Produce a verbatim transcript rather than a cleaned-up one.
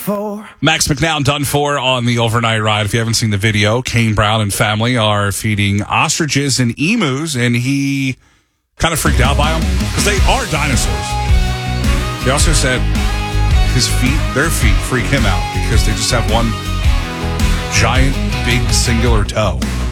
for. Max McNown done for on the overnight ride. If you haven't seen the video, Kane Brown and family are feeding ostriches and emus, and he kind of freaked out by them because they are dinosaurs. They also said his feet, their feet freak him out because they just have one giant, big, singular toe.